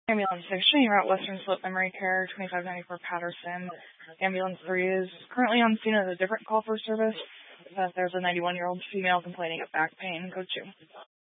Ambulance 6, showing route Western Slope Memory Care, 2594 Patterson. Ambulance 3 is currently on scene at a different call for service. There's a 91-year-old female complaining of back pain. Code 2.